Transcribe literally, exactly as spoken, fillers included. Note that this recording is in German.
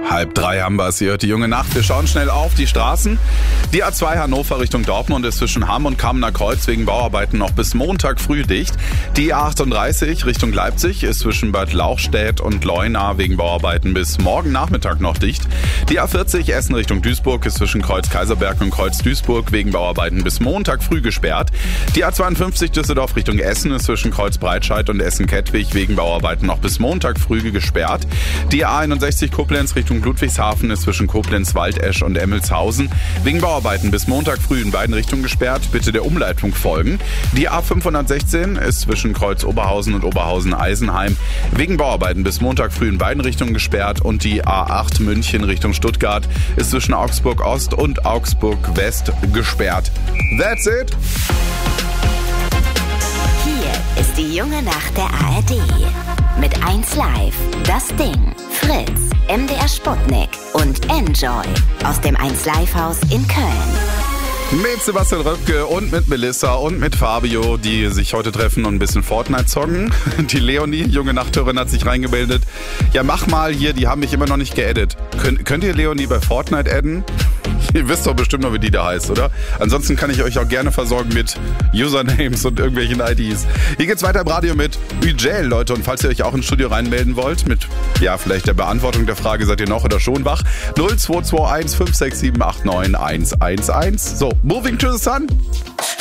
Halb drei haben wir es, ihr hört die junge Nacht. Wir schauen schnell auf die Straßen. Die A zwei Hannover Richtung Dortmund ist zwischen Hamm und Kamener Kreuz wegen Bauarbeiten noch bis Montag früh dicht. Die A achtunddreißig Richtung Leipzig ist zwischen Bad Lauchstädt und Leuna wegen Bauarbeiten bis morgen Nachmittag noch dicht. Die A vierzig Essen Richtung Duisburg ist zwischen Kreuz Kaiserberg und Kreuz Duisburg wegen Bauarbeiten bis Montag früh gesperrt. Die A zweiundfünfzig Düsseldorf Richtung Essen ist zwischen Kreuz Breitscheid und Essen-Kettwig wegen Bauarbeiten noch bis Montag früh gesperrt. Die A einundsechzig Koblenz Richtung Ludwigshafen ist zwischen Koblenz, Waldesch und Emmelshausen wegen Bauarbeiten bis Montag früh in beiden Richtungen gesperrt. Bitte der Umleitung folgen. Die A fünfhundertsechzehn ist zwischen Kreuz Oberhausen und Oberhausen-Eisenheim wegen Bauarbeiten bis Montag früh in beiden Richtungen gesperrt. Und die A acht München Richtung Stuttgart ist zwischen Augsburg Ost und Augsburg West gesperrt. That's it! Hier ist die junge Nacht der A R D. Mit eins Live, Das Ding, Fritz, M D R Sputnik und Enjoy aus dem eins Live Haus in Köln. Mit Sebastian Röpke und mit Melissa und mit Fabio, die sich heute treffen und ein bisschen Fortnite zocken. Die Leonie, junge Nachthörerin, hat sich reingemeldet. Ja, mach mal hier, die haben mich immer noch nicht geaddet. Könnt, könnt ihr Leonie bei Fortnite adden? Ihr wisst doch bestimmt noch, wie die da heißt, oder? Ansonsten kann ich euch auch gerne versorgen mit Usernames und irgendwelchen I Ds. Hier geht's weiter im Radio mit Ujel, Leute. Und falls ihr euch auch ins Studio reinmelden wollt, mit, ja, vielleicht der Beantwortung der Frage, seid ihr noch oder schon wach? null zwei zwei eins fünf sechs sieben acht neun eins eins eins. So, moving to the sun.